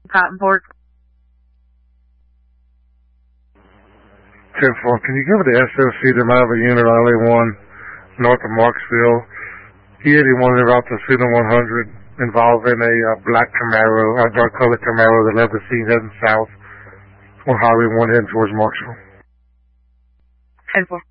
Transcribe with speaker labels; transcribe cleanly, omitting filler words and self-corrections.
Speaker 1: Cottonport.
Speaker 2: 10-4. Can you give the SOC the amount of a unit only one north of Marksville? E81 is about to Pseudo 100 involving a black Camaro, a dark colored Camaro that left the scene heading south on Highway 1 heading towards Marksville.
Speaker 1: 10-4.